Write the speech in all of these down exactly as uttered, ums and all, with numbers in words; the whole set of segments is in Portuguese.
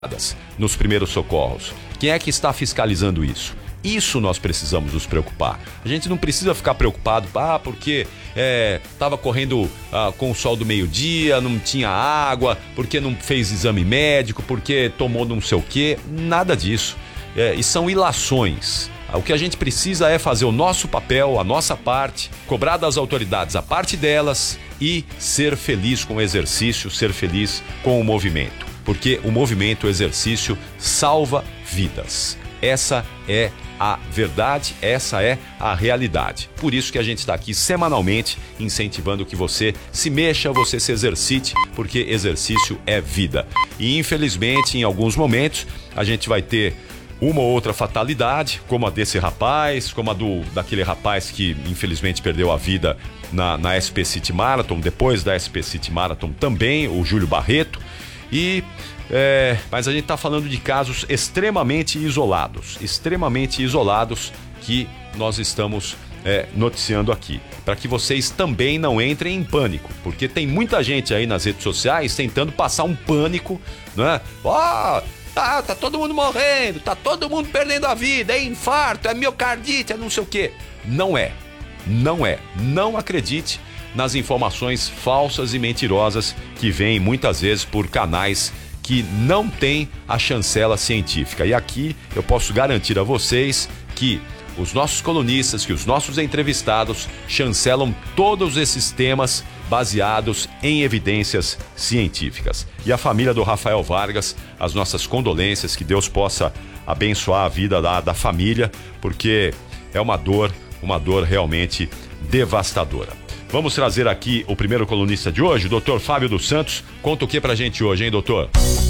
nos primeiros socorros? Quem é que está fiscalizando isso? Isso nós precisamos nos preocupar. A gente não precisa ficar preocupado, ah, porque estava é, correndo ah, com o sol do meio-dia, não tinha água, porque não fez exame médico, porque tomou não sei o quê. Nada disso. É, e são ilações. O que a gente precisa é fazer o nosso papel, a nossa parte, cobrar das autoridades a parte delas e ser feliz com o exercício, ser feliz com o movimento. Porque o movimento, o exercício, salva vidas. Essa é a verdade, essa é a realidade. Por isso que a gente está aqui semanalmente incentivando que você se mexa, você se exercite, porque exercício é vida. E infelizmente, em alguns momentos, a gente vai ter uma ou outra fatalidade, como a desse rapaz, como a do, daquele rapaz que infelizmente perdeu a vida na, na S P City Marathon, depois da S P City Marathon também, o Júlio Barreto. E, é, mas a gente está falando de casos extremamente isolados, extremamente isolados que nós estamos é, noticiando aqui, para que vocês também não entrem em pânico, porque tem muita gente aí nas redes sociais tentando passar um pânico, né? Ó, tá, tá todo mundo morrendo, tá todo mundo perdendo a vida, é infarto, é miocardite, é não sei o quê. Não é, não é, não acredite nas informações falsas e mentirosas que vêm muitas vezes por canais que não têm a chancela científica. E aqui eu posso garantir a vocês que os nossos colunistas, que os nossos entrevistados chancelam todos esses temas baseados em evidências científicas. E a família do Rafael Vargas, as nossas condolências, que Deus possa abençoar a vida da, da família, porque é uma dor, uma dor realmente devastadora. Vamos trazer aqui o primeiro colunista de hoje, o doutor Fábio dos Santos. Conta o que pra gente hoje, hein, doutor?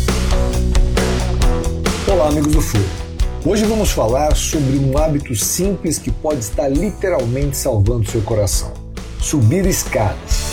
Olá, amigos do Furo. Hoje vamos falar sobre um hábito simples que pode estar literalmente salvando seu coração: subir escadas.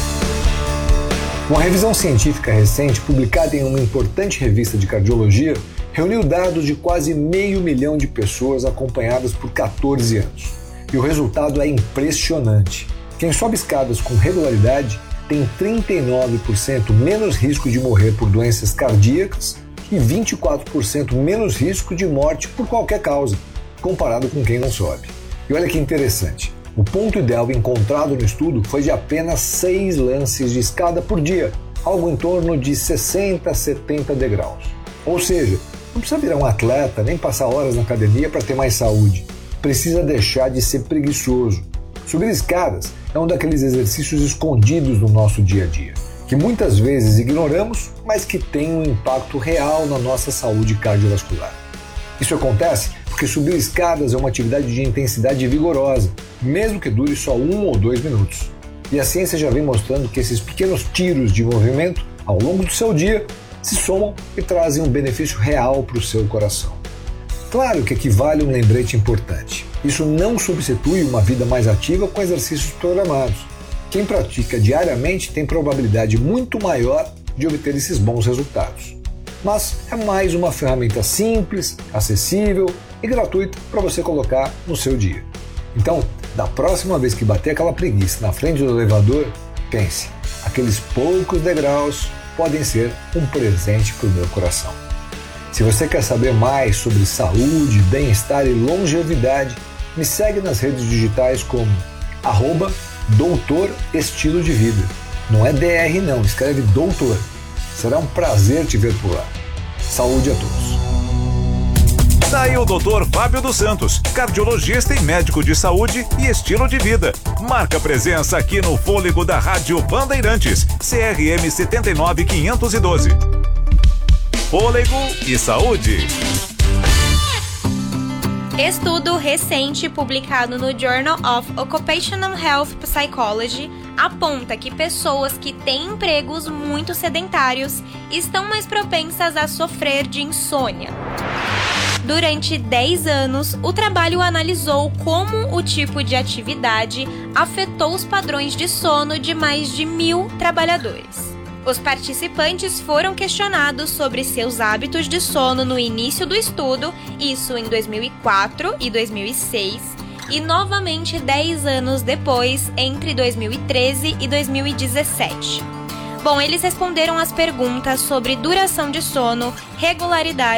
Uma revisão científica recente, publicada em uma importante revista de cardiologia, reuniu dados de quase meio milhão de pessoas acompanhadas por quatorze anos. E o resultado é impressionante. Quem sobe escadas com regularidade tem trinta e nove por cento menos risco de morrer por doenças cardíacas e vinte e quatro por cento menos risco de morte por qualquer causa, comparado com quem não sobe. E olha que interessante, o ponto ideal encontrado no estudo foi de apenas seis lances de escada por dia, algo em torno de sessenta a setenta degraus. Ou seja, não precisa virar um atleta nem passar horas na academia para ter mais saúde, precisa deixar de ser preguiçoso. Subir escadas é um daqueles exercícios escondidos no nosso dia a dia, que muitas vezes ignoramos, mas que tem um impacto real na nossa saúde cardiovascular. Isso acontece porque subir escadas é uma atividade de intensidade vigorosa, mesmo que dure só um ou dois minutos. E a ciência já vem mostrando que esses pequenos tiros de movimento, ao longo do seu dia, se somam e trazem um benefício real para o seu coração. Claro que equivale um lembrete importante. Isso não substitui uma vida mais ativa com exercícios programados. Quem pratica diariamente tem probabilidade muito maior de obter esses bons resultados. Mas é mais uma ferramenta simples, acessível e gratuita para você colocar no seu dia. Então, da próxima vez que bater aquela preguiça na frente do elevador, pense, aqueles poucos degraus podem ser um presente para o meu coração. Se você quer saber mais sobre saúde, bem-estar e longevidade, me segue nas redes digitais como arroba doutor estilo de vida. Não é D R não, escreve doutor. Será um prazer te ver por lá. Saúde a todos. Daí o doutor Fábio dos Santos, cardiologista e médico de saúde e estilo de vida. Marca presença aqui no Fôlego da Rádio Bandeirantes, C R M sete nove quinhentos e doze. Fôlego e saúde. Estudo recente publicado no Journal of Occupational Health Psychology aponta que pessoas que têm empregos muito sedentários estão mais propensas a sofrer de insônia. Durante dez anos, o trabalho analisou como o tipo de atividade afetou os padrões de sono de mais de mil trabalhadores. Os participantes foram questionados sobre seus hábitos de sono no início do estudo, isso em dois mil e quatro e dois mil e seis, e novamente dez anos depois, entre dois mil e treze e dois mil e dezessete. Bom, eles responderam as perguntas sobre duração de sono, regularidade